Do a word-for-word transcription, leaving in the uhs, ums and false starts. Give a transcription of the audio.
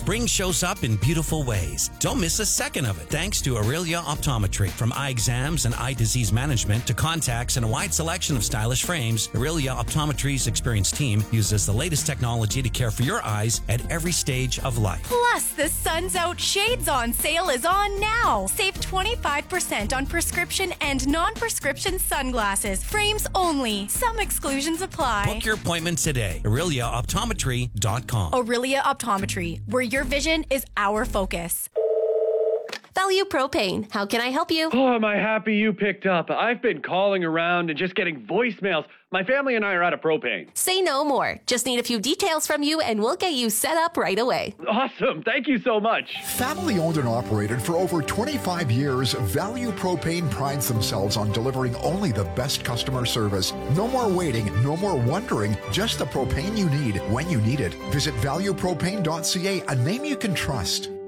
spring shows up in beautiful ways. Don't miss a second of it. Thanks to Aurelia Optometry. From eye exams and eye disease management to contacts and a wide selection of stylish frames, Aurelia Optometry's experienced team uses the latest technology to care for your eyes at every stage of life. Plus, the Sun's Out Shades on sale is on now. Save twenty-five percent on prescription and non-prescription sunglasses. Frames only. Some exclusions apply. Book your appointment today. Aurelia Optometry dot com. Aurelia Optometry, where your vision is our focus. Value Propane. How can I help you? Oh, am I happy you picked up. I've been calling around and just getting voicemails. My family and I are out of propane. Say no more. Just need a few details from you and we'll get you set up right away. Awesome. Thank you so much. Family owned and operated for over twenty-five years, Value Propane prides themselves on delivering only the best customer service. No more waiting, no more wondering, just the propane you need when you need it. Visit value propane dot c a, a name you can trust.